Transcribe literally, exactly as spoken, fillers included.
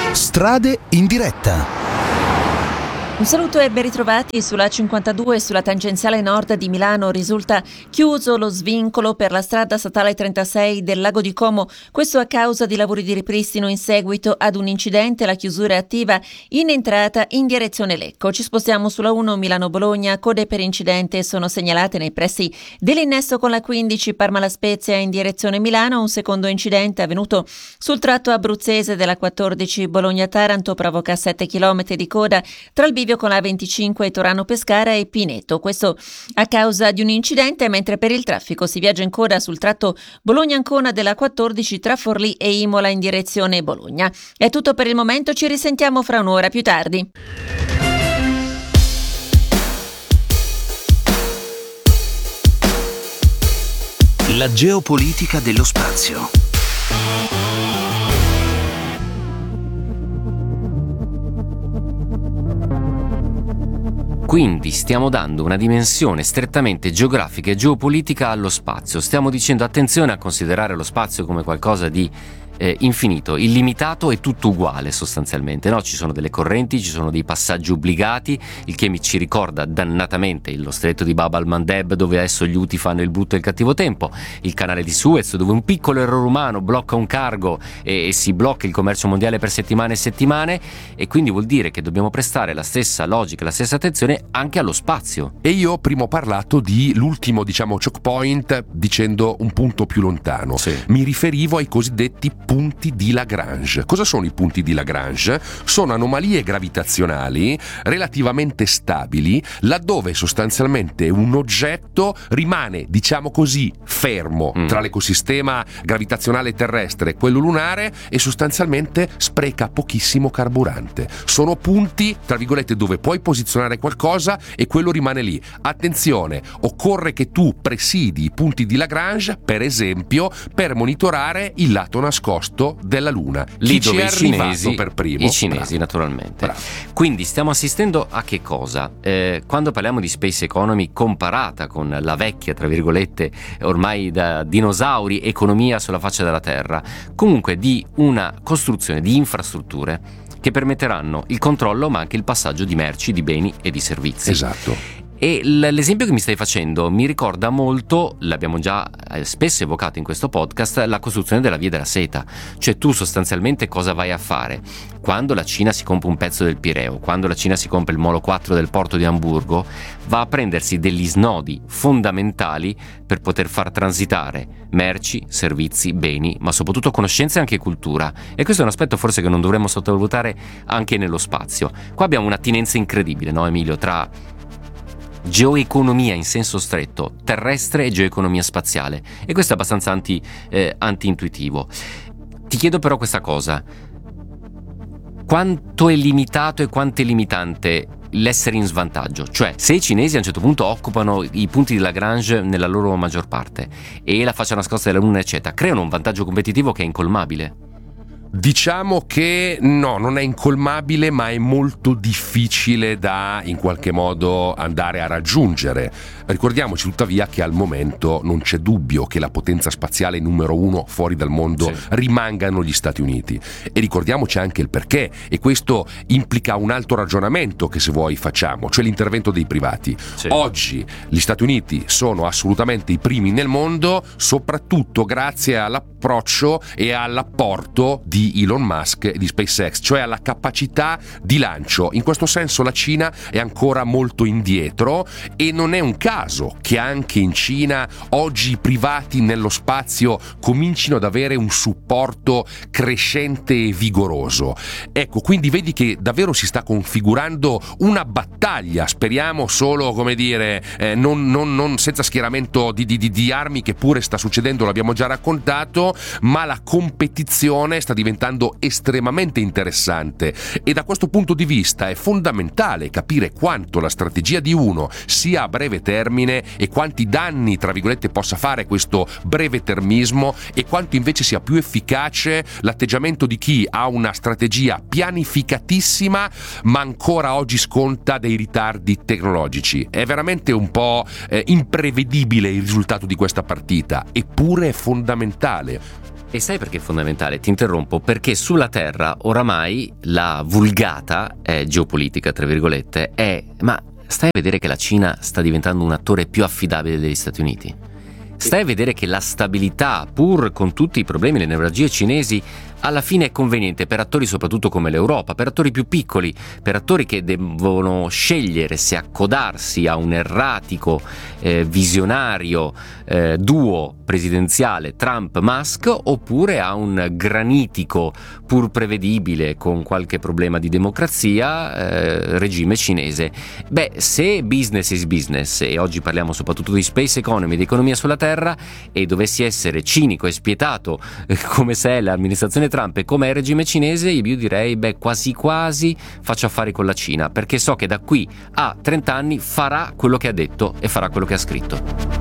Strade in diretta. Un saluto e ben ritrovati. Sulla cinquantadue e sulla tangenziale nord di Milano risulta chiuso lo svincolo per la strada statale trentasei del Lago di Como, questo a causa di lavori di ripristino in seguito ad un incidente. La chiusura è attiva in entrata in direzione Lecco. Ci spostiamo sulla uno Milano-Bologna, code per incidente sono segnalate nei pressi dell'innesto con la quindici Parma-La Spezia in direzione Milano. Un secondo incidente avvenuto sul tratto abruzzese della quattordici Bologna-Taranto provoca sette chilometri di coda tra il bivio con la venticinque Torano-Pescara e Pineto, questo a causa di un incidente, mentre per il traffico si viaggia in coda sul tratto Bologna-Ancona della quattordici tra Forlì e Imola in direzione Bologna. È tutto per il momento, ci risentiamo fra un'ora più tardi. La geopolitica dello spazio. Quindi stiamo dando una dimensione strettamente geografica e geopolitica allo spazio. Stiamo dicendo attenzione a considerare lo spazio come qualcosa di eh, infinito, illimitato e tutto uguale sostanzialmente, no? Ci sono delle correnti, ci sono dei passaggi obbligati, il che mi ci ricorda dannatamente lo stretto di Bab al-Mandeb, dove adesso gli Houthi fanno il brutto e il cattivo tempo, il canale di Suez, dove un piccolo errore umano blocca un cargo e, e si blocca il commercio mondiale per settimane e settimane, e quindi vuol dire che dobbiamo prestare la stessa logica, la stessa attenzione anche allo spazio. E io prima ho parlato di l'ultimo, diciamo, choke point, dicendo un punto più lontano. Sì. Mi riferivo ai cosiddetti punti di Lagrange. Cosa sono i punti di Lagrange? Sono anomalie gravitazionali relativamente stabili, laddove sostanzialmente un oggetto rimane, diciamo così, fermo mm. tra l'ecosistema gravitazionale terrestre e quello lunare e sostanzialmente spreca pochissimo carburante. Sono punti, tra virgolette, dove puoi posizionare qualcosa e quello rimane lì. Attenzione, occorre che tu presidi i punti di Lagrange, per esempio, per monitorare il lato nascosto della Luna. Lì Chi dove ci è i arrivato cinesi, per primo? i cinesi Bravo. naturalmente. Bravo. Quindi stiamo assistendo a che cosa? Eh, quando parliamo di space economy comparata con la vecchia, tra virgolette, ormai da dinosauri, economia sulla faccia della Terra, comunque di una costruzione di infrastrutture che permetteranno il controllo ma anche il passaggio di merci, di beni e di servizi. Esatto. E l'esempio che mi stai facendo mi ricorda molto, l'abbiamo già spesso evocato in questo podcast, la costruzione della Via della Seta. Cioè tu sostanzialmente cosa vai a fare? Quando la Cina si compra un pezzo del Pireo, quando la Cina si compra il Molo quattro del porto di Amburgo, va a prendersi degli snodi fondamentali per poter far transitare merci, servizi, beni, ma soprattutto conoscenze e anche cultura. E questo è un aspetto forse che non dovremmo sottovalutare anche nello spazio. Qua abbiamo un'attinenza incredibile, no Emilio, tra geoeconomia in senso stretto, terrestre e geoeconomia spaziale, e questo è abbastanza anti, eh, anti-intuitivo. Ti chiedo però questa cosa: quanto è limitato e quanto è limitante l'essere in svantaggio? Cioè, se i cinesi a un certo punto occupano i punti di Lagrange nella loro maggior parte e la faccia nascosta della Luna eccetera, creano un vantaggio competitivo che è incolmabile. Diciamo che no, non è incolmabile, ma è molto difficile da in qualche modo andare a raggiungere. Ricordiamoci tuttavia che al momento non c'è dubbio che la potenza spaziale numero uno fuori dal mondo sì. rimangano gli Stati Uniti. E ricordiamoci anche il perché, e questo implica un altro ragionamento che, se vuoi, facciamo, cioè l'intervento dei privati. Sì. Oggi gli Stati Uniti sono assolutamente i primi nel mondo, soprattutto grazie all'approccio e all'apporto di di Elon Musk e di SpaceX, cioè alla capacità di lancio. In questo senso la Cina è ancora molto indietro, e non è un caso che anche in Cina oggi i privati nello spazio comincino ad avere un supporto crescente e vigoroso. Ecco, quindi vedi che davvero si sta configurando una battaglia, speriamo solo, come dire, eh, non, non, non senza schieramento di, di, di armi, che pure sta succedendo, l'abbiamo già raccontato, ma la competizione sta diventando estremamente interessante, e da questo punto di vista è fondamentale capire quanto la strategia di uno sia a breve termine e quanti danni, tra virgolette, possa fare questo breve termismo, e quanto invece sia più efficace l'atteggiamento di chi ha una strategia pianificatissima ma ancora oggi sconta dei ritardi tecnologici. È veramente un po' eh, imprevedibile il risultato di questa partita, eppure è fondamentale. E sai perché è fondamentale? Ti interrompo perché sulla Terra oramai la vulgata è geopolitica, tra virgolette, è ma stai a vedere che la Cina sta diventando un attore più affidabile degli Stati Uniti? Stai a vedere che la stabilità, pur con tutti i problemi e le nevralgie cinesi, alla fine è conveniente per attori soprattutto come l'Europa, per attori più piccoli, per attori che devono scegliere se accodarsi a un erratico, eh, visionario eh, duo presidenziale Trump-Musk oppure a un granitico, pur prevedibile, con qualche problema di democrazia, eh, regime cinese. Beh, se business is business, e oggi parliamo soprattutto di space economy, di economia sulla Terra, e dovessi essere cinico e spietato eh, come se è l'amministrazione Trump e come è il regime cinese, io direi beh quasi quasi faccio affari con la Cina, perché so che da qui a trenta anni farà quello che ha detto e farà quello che ha scritto.